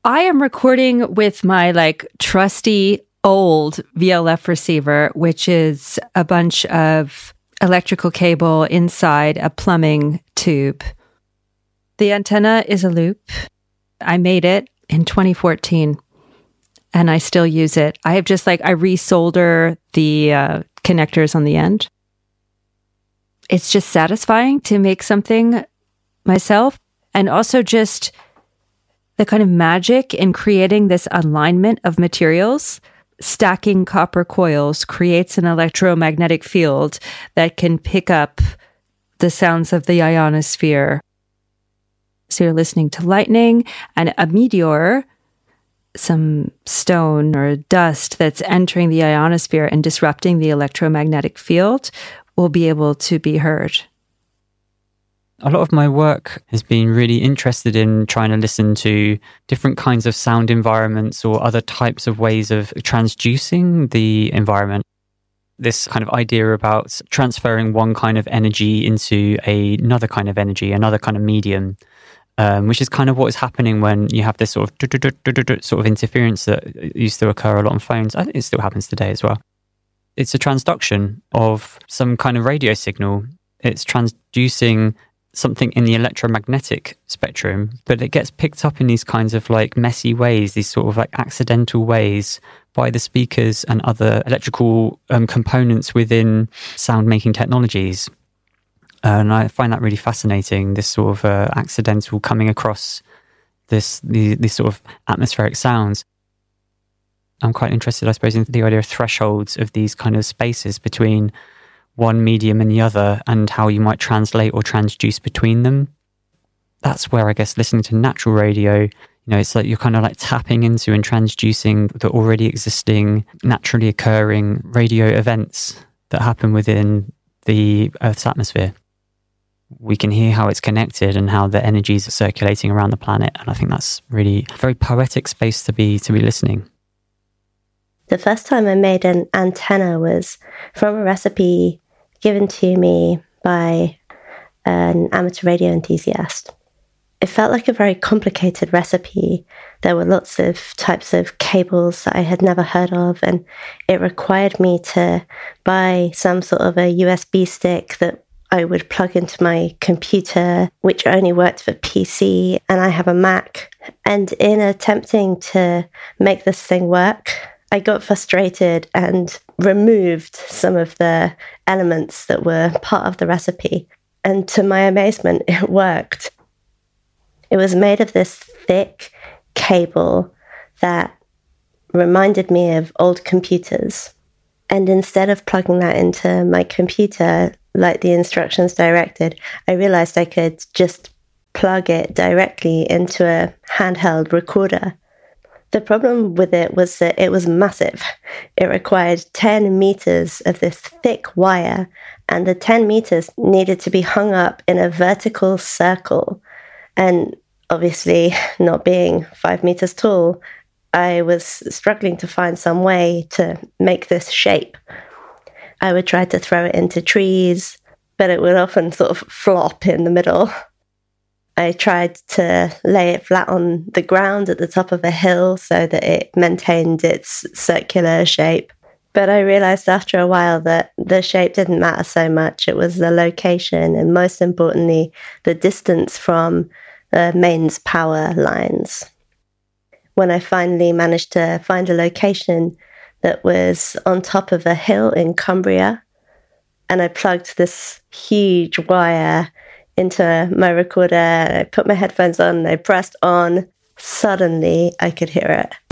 I am recording with my trusty old VLF receiver, which is a bunch of electrical cable inside a plumbing tube. The antenna is a loop. I made it in 2014 and I still use it. I have just I resolder the connectors on the end. It's just satisfying to make something myself, and also just the kind of magic in creating this alignment of materials. Stacking copper coils creates an electromagnetic field that can pick up the sounds of the ionosphere. So you're listening to lightning and a meteor, some stone or dust that's entering the ionosphere and disrupting the electromagnetic field will be able to be heard. A lot of my work has been really interested in trying to listen to different kinds of sound environments or other types of ways of transducing the environment. This kind of idea about transferring one kind of energy into another kind of energy, another kind of medium, which is kind of what is happening when you have this sort of interference that used to occur a lot on phones. I think it still happens today as well. It's a transduction of some kind of radio signal. It's transducing something in the electromagnetic spectrum, but it gets picked up in these kinds of messy ways, these sort of accidental ways by the speakers and other electrical components within sound-making technologies. And I find that really fascinating, this sort of accidental coming across these sort of atmospheric sounds. I'm quite interested, I suppose, in the idea of thresholds of these kind of spaces between one medium and the other, and how you might translate or transduce between them. That's where I guess listening to natural radio, it's you're kind of tapping into and transducing the already existing, naturally occurring radio events that happen within the Earth's atmosphere. We can hear how it's connected and how the energies are circulating around the planet, and I think that's really a very poetic space to be listening. The first time I made an antenna was from a recipe given to me by an amateur radio enthusiast. It felt like a very complicated recipe. There were lots of types of cables that I had never heard of, and it required me to buy some sort of a USB stick that I would plug into my computer, which only worked for PC, and I have a Mac. And in attempting to make this thing work, I got frustrated and removed some of the elements that were part of the recipe. And to my amazement, it worked. It was made of this thick cable that reminded me of old computers. And instead of plugging that into my computer, like the instructions directed, I realized I could just plug it directly into a handheld recorder. The problem with it was that it was massive. It required 10 meters of this thick wire, and the 10 meters needed to be hung up in a vertical circle. And obviously, not being 5 meters tall, I was struggling to find some way to make this shape. I would try to throw it into trees, but it would often sort of flop in the middle. I tried to lay it flat on the ground at the top of a hill so that it maintained its circular shape. But I realized after a while that the shape didn't matter so much. It was the location, and most importantly, the distance from the mains power lines. When I finally managed to find a location that was on top of a hill in Cumbria, and I plugged this huge wire into my recorder, and I put my headphones on, and I pressed on. Suddenly, I could hear it.